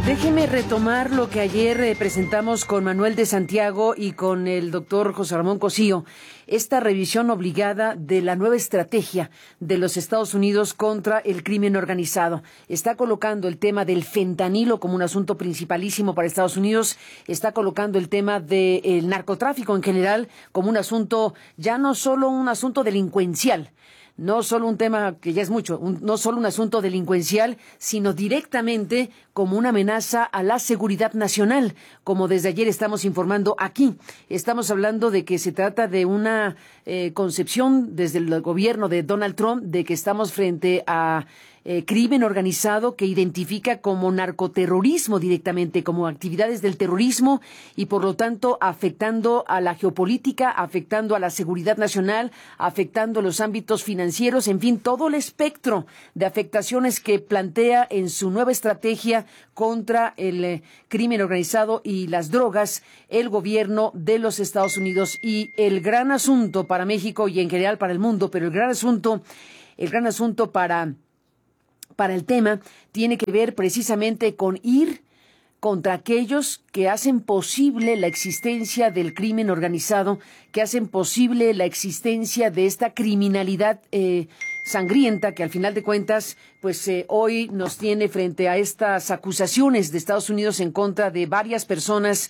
Déjeme retomar lo que ayer presentamos con Manuel de Santiago y con el doctor José Ramón Cosío, esta revisión obligada de la nueva estrategia de los Estados Unidos contra el crimen organizado. Está colocando el tema del fentanilo como un asunto principalísimo para Estados Unidos, está colocando el tema del narcotráfico en general como un asunto, ya no solo un asunto delincuencial, no solo un tema que ya es mucho, no solo un asunto delincuencial, sino directamente como una amenaza a la seguridad nacional, como desde ayer estamos informando aquí. Estamos hablando de que se trata de una concepción desde el gobierno de Donald Trump de que estamos frente a crimen organizado que identifica como narcoterrorismo directamente, como actividades del terrorismo y por lo tanto afectando a la geopolítica, afectando a la seguridad nacional, afectando los ámbitos financieros, en fin, todo el espectro de afectaciones que plantea en su nueva estrategia contra el crimen organizado y las drogas el gobierno de los Estados Unidos. Y el gran asunto para México y en general para el mundo, pero el gran asunto para el tema tiene que ver precisamente con ir contra aquellos que hacen posible la existencia del crimen organizado, que hacen posible la existencia de esta criminalidad sangrienta que al final de cuentas pues hoy nos tiene frente a estas acusaciones de Estados Unidos en contra de varias personas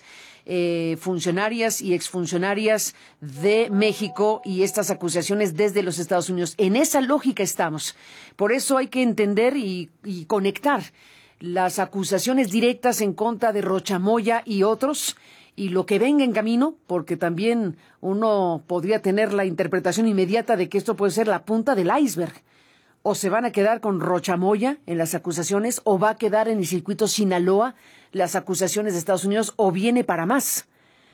funcionarias y exfuncionarias de México y estas acusaciones desde los Estados Unidos. En esa lógica estamos. Por eso hay que entender y conectar las acusaciones directas en contra de Rocha Moya y otros y lo que venga en camino, porque también uno podría tener la interpretación inmediata de que esto puede ser la punta del iceberg. O se van a quedar con Rocha Moya en las acusaciones, o va a quedar en el circuito Sinaloa las acusaciones de Estados Unidos, o viene para más.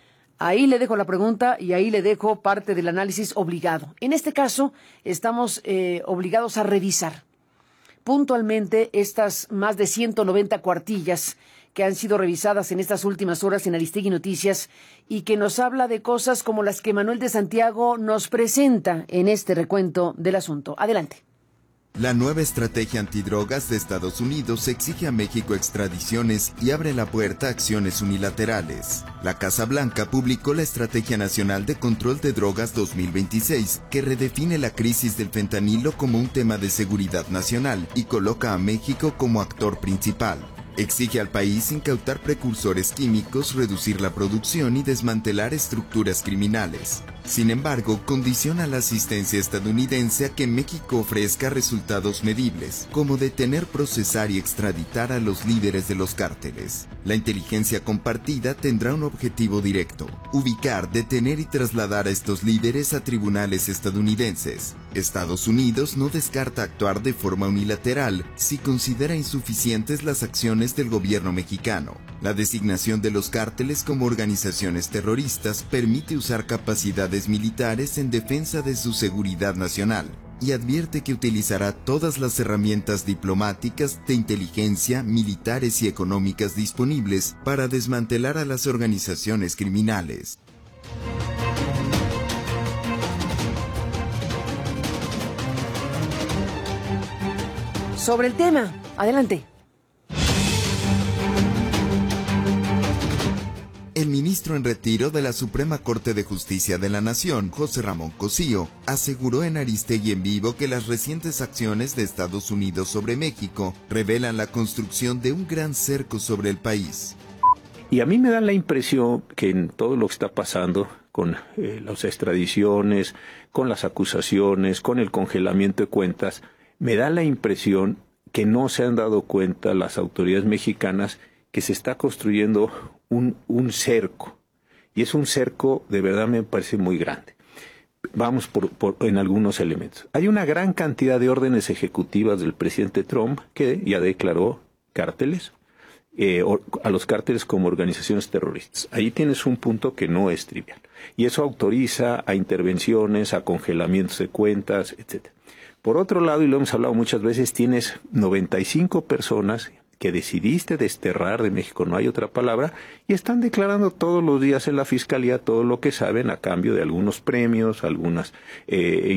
Ahí le dejo la pregunta y ahí le dejo parte del análisis obligado. En este caso, estamos obligados a revisar puntualmente estas más de 190 cuartillas que han sido revisadas en estas últimas horas en Aristegui Noticias y que nos habla de cosas como las que Manuel de Santiago nos presenta en este recuento del asunto. Adelante. La nueva estrategia antidrogas de Estados Unidos exige a México extradiciones y abre la puerta a acciones unilaterales. La Casa Blanca publicó la Estrategia Nacional de Control de Drogas 2026, que redefine la crisis del fentanilo como un tema de seguridad nacional y coloca a México como actor principal. Exige al país incautar precursores químicos, reducir la producción y desmantelar estructuras criminales. Sin embargo, condiciona la asistencia estadounidense a que México ofrezca resultados medibles, como detener, procesar y extraditar a los líderes de los cárteles. La inteligencia compartida tendrá un objetivo directo: ubicar, detener y trasladar a estos líderes a tribunales estadounidenses. Estados Unidos no descarta actuar de forma unilateral si considera insuficientes las acciones del gobierno mexicano. La designación de los cárteles como organizaciones terroristas permite usar capacidades militares en defensa de su seguridad nacional y advierte que utilizará todas las herramientas diplomáticas, de inteligencia, militares y económicas disponibles para desmantelar a las organizaciones criminales. Sobre el tema, adelante. El ministro en retiro de la Suprema Corte de Justicia de la Nación, José Ramón Cosío, aseguró en Aristegui en Vivo que las recientes acciones de Estados Unidos sobre México revelan la construcción de un gran cerco sobre el país. Y a mí me da la impresión que en todo lo que está pasando con las extradiciones, con las acusaciones, con el congelamiento de cuentas, me da la impresión que no se han dado cuenta las autoridades mexicanas que se está construyendo un cerco, y es un cerco de verdad me parece muy grande. Vamos en algunos elementos. Hay una gran cantidad de órdenes ejecutivas del presidente Trump que ya declaró cárteles, a los cárteles como organizaciones terroristas. Ahí tienes un punto que no es trivial, y eso autoriza a intervenciones, a congelamientos de cuentas, etcétera. Por otro lado, y lo hemos hablado muchas veces, tienes 95 personas que decidiste desterrar de México, no hay otra palabra, y están declarando todos los días en la Fiscalía todo lo que saben a cambio de algunos premios, algunas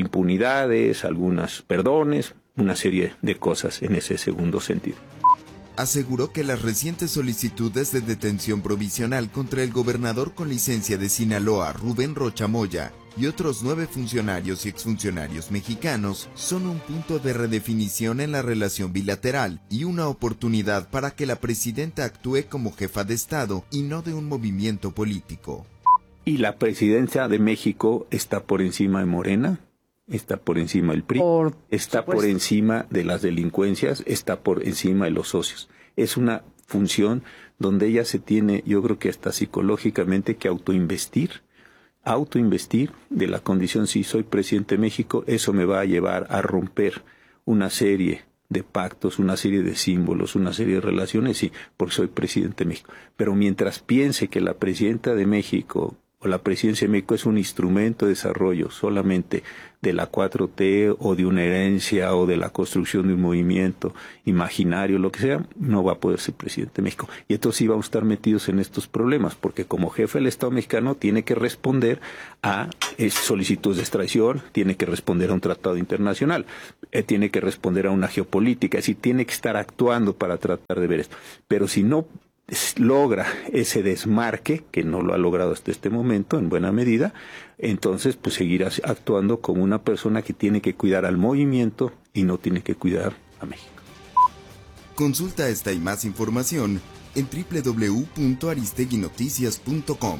impunidades, algunos perdones, una serie de cosas en ese segundo sentido. aseguró que las recientes solicitudes de detención provisional contra el gobernador con licencia de Sinaloa, Rubén Rocha Moya, y otros 9 funcionarios y exfuncionarios mexicanos son un punto de redefinición en la relación bilateral y una oportunidad para que la presidenta actúe como jefa de Estado y no de un movimiento político. ¿Y la presidencia de México está por encima de Morena? ¿Está por encima del PRI? ¿Está por encima de las delincuencias? ¿Está por encima de los socios? Es una función donde ella se tiene, yo creo que hasta psicológicamente, que autoinvestir de la condición, si soy presidente de México, eso me va a llevar a romper una serie de pactos, una serie de símbolos, una serie de relaciones, sí, porque soy presidente de México. Pero mientras piense que la presidenta de México o la presidencia de México es un instrumento de desarrollo solamente de la 4T o de una herencia o de la construcción de un movimiento imaginario, lo que sea, no va a poder ser presidente de México. Y entonces sí vamos a estar metidos en estos problemas, porque como jefe del Estado mexicano tiene que responder a solicitudes de extradición, tiene que responder a un tratado internacional, tiene que responder a una geopolítica, es decir, tiene que estar actuando para tratar de ver esto. Pero si no logra ese desmarque, que no lo ha logrado hasta este momento en buena medida, entonces pues seguirá actuando como una persona que tiene que cuidar al movimiento y no tiene que cuidar a México. Consulta esta y más información en www.aristeguinoticias.com.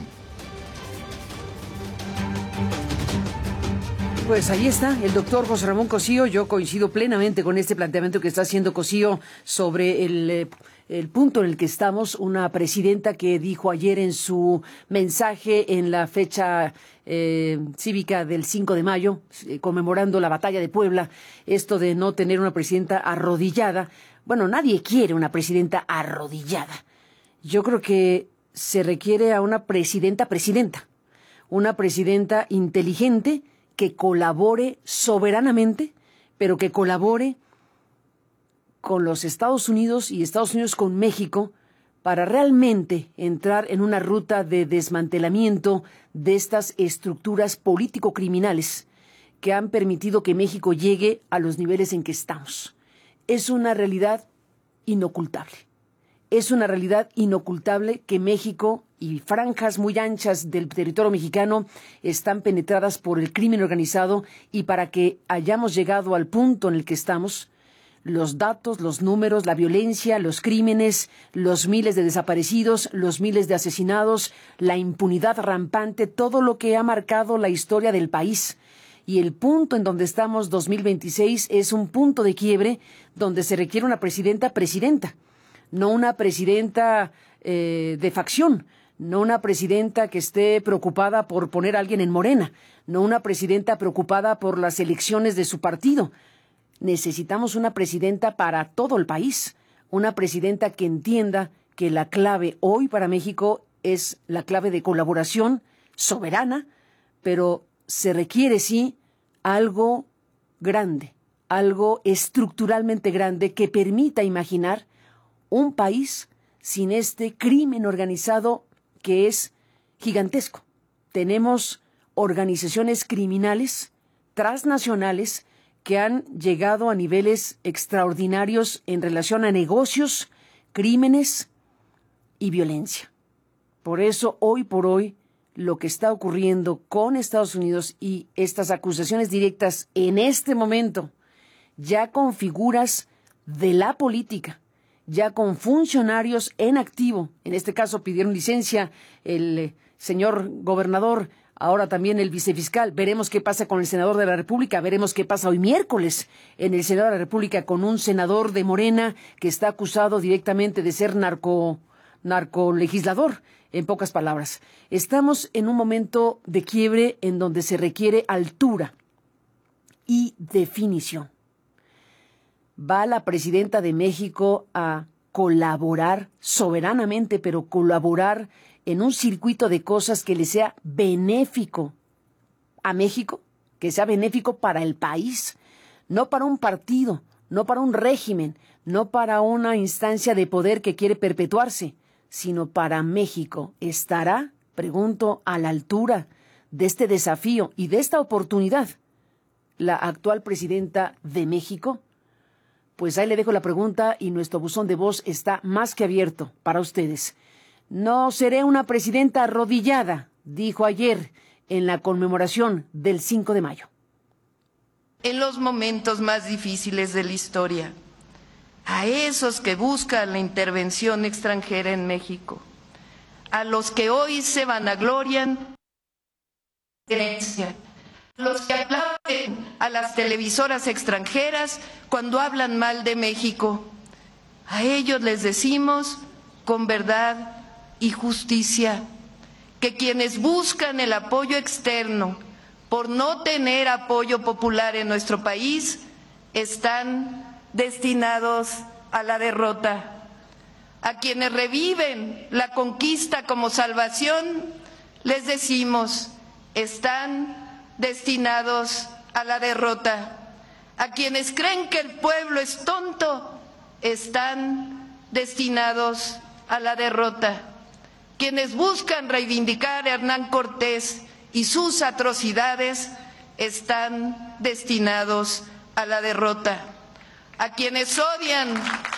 Pues ahí está el doctor José Ramón Cosío. Yo coincido plenamente con este planteamiento que está haciendo Cosío sobre el punto en el que estamos. Una presidenta que dijo ayer en su mensaje en la fecha cívica del 5 de mayo, conmemorando la batalla de Puebla, esto de no tener una presidenta arrodillada. Bueno, nadie quiere una presidenta arrodillada. Yo creo que se requiere a una presidenta inteligente, que colabore soberanamente, pero que colabore con los Estados Unidos y Estados Unidos con México para realmente entrar en una ruta de desmantelamiento de estas estructuras político-criminales que han permitido que México llegue a los niveles en que estamos. Es una realidad inocultable. Es una realidad inocultable que México y franjas muy anchas del territorio mexicano están penetradas por el crimen organizado, y para que hayamos llegado al punto en el que estamos, los datos, los números, la violencia, los crímenes, los miles de desaparecidos, los miles de asesinados, la impunidad rampante, todo lo que ha marcado la historia del país. Y el punto en donde estamos, 2026, es un punto de quiebre donde se requiere una presidenta, no una presidenta de facción, no una presidenta que esté preocupada por poner a alguien en Morena, no una presidenta preocupada por las elecciones de su partido. Necesitamos una presidenta para todo el país, una presidenta que entienda que la clave hoy para México es la clave de colaboración soberana, pero se requiere, sí, algo grande, algo estructuralmente grande que permita imaginar un país sin este crimen organizado que es gigantesco. Tenemos organizaciones criminales transnacionales que han llegado a niveles extraordinarios en relación a negocios, crímenes y violencia. Por eso, hoy por hoy, lo que está ocurriendo con Estados Unidos y estas acusaciones directas en este momento, ya con figuras de la política, ya con funcionarios en activo, en este caso pidieron licencia el señor gobernador, ahora también el vicefiscal. Veremos qué pasa con el senador de la República, veremos qué pasa hoy miércoles en el Senado de la República con un senador de Morena que está acusado directamente de ser narcolegislador, en pocas palabras. Estamos en un momento de quiebre en donde se requiere altura y definición. ¿Va la presidenta de México a colaborar soberanamente, pero colaborar en un circuito de cosas que le sea benéfico a México, que sea benéfico para el país, no para un partido, no para un régimen, no para una instancia de poder que quiere perpetuarse, sino para México? ¿Estará, pregunto, a la altura de este desafío y de esta oportunidad la actual presidenta de México? Pues ahí le dejo la pregunta y nuestro buzón de voz está más que abierto para ustedes. No seré una presidenta arrodillada, dijo ayer en la conmemoración del 5 de mayo. En los momentos más difíciles de la historia, a esos que buscan la intervención extranjera en México, a los que hoy se vanaglorian, los que aplauden a las televisoras extranjeras cuando hablan mal de México, a ellos les decimos con verdad y justicia que quienes buscan el apoyo externo por no tener apoyo popular en nuestro país están destinados a la derrota. A quienes reviven la conquista como salvación, les decimos, están destinados a la derrota. A quienes creen que el pueblo es tonto, están destinados a la derrota. Quienes buscan reivindicar a Hernán Cortés y sus atrocidades, están destinados a la derrota. A quienes odian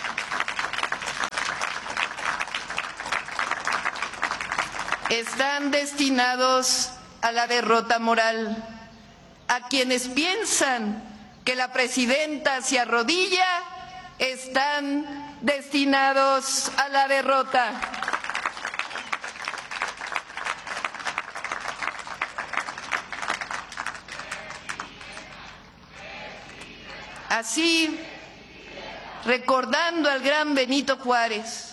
están destinados a la derrota moral. A quienes piensan que la presidenta se arrodilla, están destinados a la derrota. Así, recordando al gran Benito Juárez,